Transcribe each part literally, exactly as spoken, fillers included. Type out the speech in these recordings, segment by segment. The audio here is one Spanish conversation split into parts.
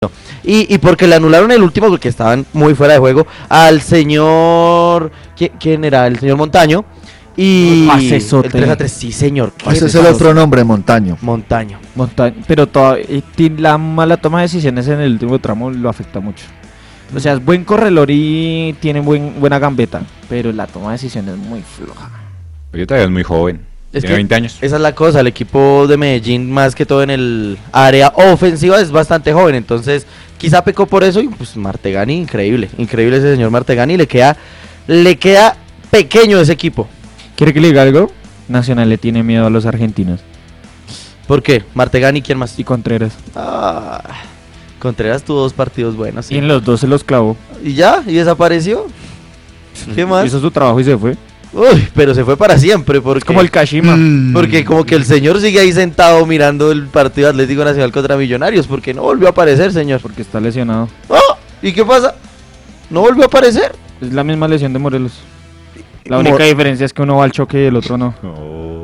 Y, y porque le anularon el último porque estaban muy fuera de juego al señor, ¿quién, quién era? El señor Montaño. Y Pasesote. el tres a tres, sí señor. Ese es el otro nombre, Montaño. Montaño. Monta- pero todavía, y ti- la mala toma de decisiones en el último tramo lo afecta mucho. O sea, es buen corredor y tiene buen, buena gambeta, pero la toma de decisiones es muy floja. Pero todavía es muy joven. Es Tiene que veinte años. esa es la cosa, el equipo de Medellín, más que todo en el área ofensiva, es bastante joven, entonces quizá pecó por eso y pues Martegani, increíble, increíble ese señor Martegani, le queda, le queda pequeño ese equipo. ¿Quiere que le diga algo? Nacional le tiene miedo a los argentinos. ¿Por qué? Martegani, ¿quién más? Y Contreras. Ah, Contreras tuvo dos partidos buenos, sí. Y en los dos se los clavó. ¿Y ya? ¿Y desapareció? ¿Qué más? Hizo su trabajo y se fue. Uy, pero se fue para siempre, porque... Es como el Kashima. Mm. Porque como que el señor sigue ahí sentado mirando el partido Atlético Nacional contra Millonarios, porque no volvió a aparecer, señor. Porque está lesionado. ¡Ah! ¿Y qué pasa? ¿No volvió a aparecer? Es la misma lesión de Morelos. La Mor- única diferencia es que uno va al choque y el otro no. No.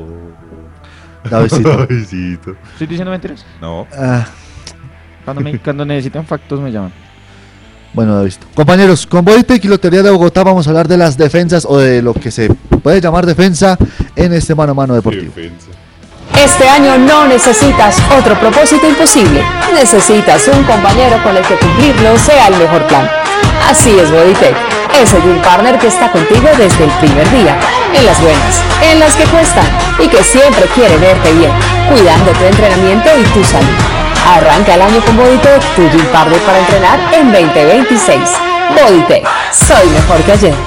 Davidcito. Davidcito. ¿Estoy diciendo mentiras? No. Ah, Cuando, me, cuando necesitan factos me llaman. bueno, Davidito. Compañeros, con Bodytech y Lotería de Bogotá vamos a hablar de las defensas o de lo que se puede llamar defensa en este mano a mano deportivo. Defensa. Este año no necesitas otro propósito imposible. Necesitas un compañero con el que cumplirlo sea el mejor plan. Así es Bodytech. Ese Gym Partner que está contigo desde el primer día. En las buenas, en las que cuestan y que siempre quiere verte bien, cuidando tu entrenamiento y tu salud. Arranca el año con Bodytech, tu Gym Partner para entrenar en veinte veintiséis. Bodytech, soy mejor que ayer.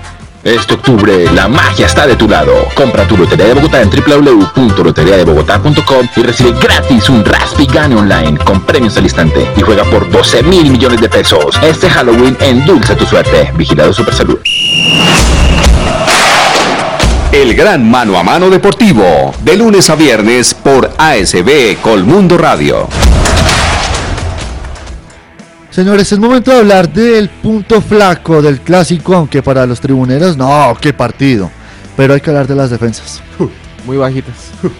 Este octubre, la magia está de tu lado. Compra tu Lotería de Bogotá en doble u doble u doble u punto lotería de bogotá punto com y recibe gratis un Raspi Gane Online con premios al instante y juega por doce mil millones de pesos. Este Halloween endulza tu suerte. Vigilado Supersalud. El gran mano a mano deportivo, de lunes a viernes por A S B Colmundo Radio. Señores, es momento de hablar del punto flaco del clásico, aunque para los tribuneros, no, qué partido. Pero hay que hablar de las defensas. Muy bajitas.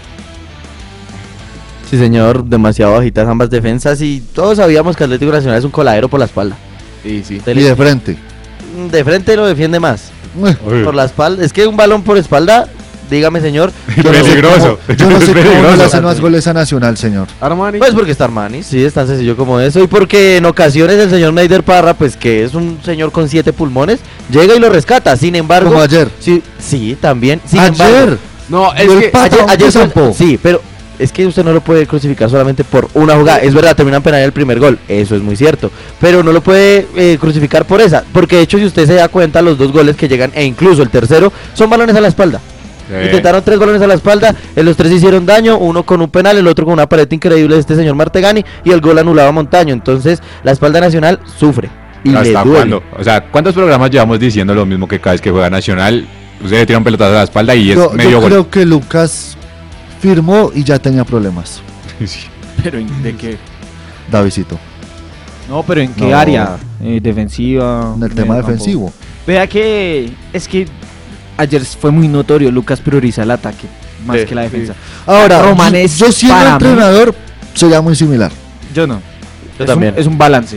Sí, señor, demasiado bajitas ambas defensas y todos sabíamos que Atlético Nacional es un coladero por la espalda. Sí, sí. Y de frente. De frente lo defiende más. Eh, Por la espalda, es que un balón por espalda, dígame señor. yo no sé Peligroso. cómo- Yo no sé Es cómo no le peligroso. hacen más goles a Nacional, señor. Armani. Pues porque está Armani, sí, es tan sencillo como eso. Y porque en ocasiones el señor Neider Parra, pues que es un señor con siete pulmones, llega y lo rescata. Sin embargo, Como ayer. sí, sí, también. Sin Ayer. embargo, No, es El que pa- ayer, Pato, ayer ¿qué fue- zampo? sí, pero es que usted no lo puede crucificar solamente por una jugada. Es verdad, terminan penal el primer gol, eso es muy cierto. Pero no lo puede eh, crucificar por esa, porque de hecho si usted se da cuenta, los dos goles que llegan, e incluso el tercero, son balones a la espalda. Sí. Intentaron tres balones a la espalda, en los tres hicieron daño, uno con un penal, el otro con una pared increíble de este señor Martegani y el gol anulado a Montaño. Entonces la espalda nacional sufre y le ¿Hasta duele. cuándo? O sea, ¿cuántos programas llevamos diciendo lo mismo que cada vez que juega Nacional? Usted le tira un pelotazo a la espalda y es Yo, medio yo gol. creo que Lucas firmó y ya tenía problemas. Sí. ¿Pero en- de qué? Davidito. No, pero ¿en qué No. área? Eh, defensiva. En el tema mediocampo. defensivo. Vea que es que ayer fue muy notorio, Lucas prioriza el ataque más Sí, que la defensa. Ahora, Román yo, es yo siendo para mí- entrenador sería muy similar. Yo no. Yo es, también. Un, es un balance.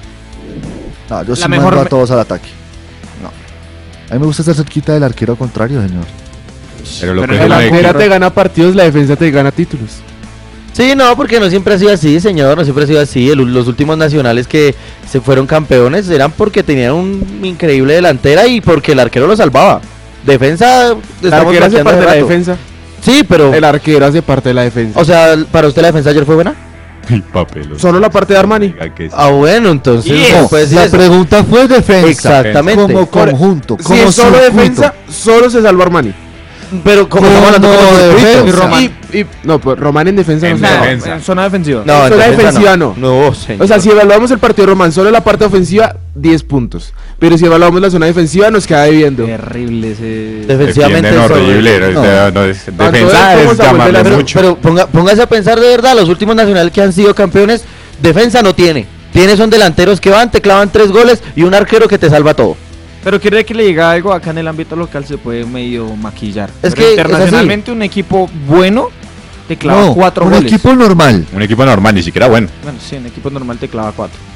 No, yo La sí mejor mando a me- todos al ataque. No. A mí me gusta estar cerquita del arquero contrario, señor. Pero lo Pero que el es la una arquera equipo- te gana partidos, la defensa te gana títulos. Sí, no, porque no siempre ha sido así, señor, no siempre ha sido así. El- los últimos nacionales que se fueron campeones eran porque tenían un increíble delantera y porque el arquero lo salvaba. Defensa, La estamos arquera hace planteando parte de la hace rato. defensa. Sí, pero, El arquero hace parte de la defensa. o sea, ¿para usted la defensa ayer fue buena? El papel. Solo la parte de Armani. Diga que sí. Ah, bueno, entonces Y no eso, puede decir La eso. pregunta fue defensa. Exactamente. Como Por- conjunto. Si como es solo circuito. defensa, solo se salva Armani. Pero como ¿Cómo estamos hablando no como defensa? circuito. Y Defensa. Román. Y, y- no, pues Román en defensa En no se salva. defensa. En zona defensiva. No, en Solo defensa defensiva no. No, señor. O sea, si evaluamos el partido de Román, solo la parte ofensiva, diez puntos. Pero si evaluamos la zona defensiva, nos queda debiendo. Terrible ese. Defensivamente Defienden es horrible. horrible. no, No. no es- Tanto defensa es como es Samuel llamarle Velasco. Pero, mucho. pero ponga- póngase a pensar de verdad, los últimos nacionales que han sido campeones, defensa no tiene. Tiene son delanteros que van, te clavan tres goles y un arquero que te salva todo. Pero quiere que le diga algo, acá en el ámbito local se puede medio maquillar. Es Pero que es internacionalmente un equipo bueno te clava No, cuatro un goles. equipo normal. Un equipo normal, ni siquiera bueno. Bueno, sí, un equipo normal te clava cuatro.